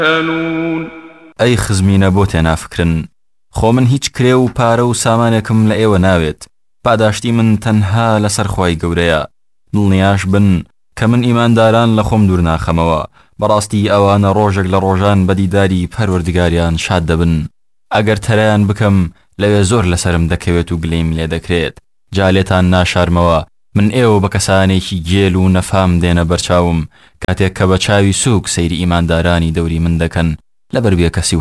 ئەی خزمینە بۆ تێنافکرن خۆ من هیچ کرێ و پارە و سامانێکم لە ئێوە ناوێت پاداشتی من تەنها لەسەر خوای گەورەیە دڵنیاش بن کە من ئیمانداران لە خۆم دوور ناخەمەوە بەڕاستی ئەوانە ڕۆژێک لە ڕۆژان بەدیداری پەروەردگاریان شاد دەبن ئەگەر تەرەیان بکەم لەوێ زۆر لەسرم دەکەوێت و گلەیم لێ دەکرێت جالێتان ناشارمەوە من ئێوە بە کەسانێکی گێل و نەفام دێنە بەرچاوم کاتێک کە بە چاوی سووک سەیری ئیماندارانی دەوری من دەکەن لەبەر بێ کەسی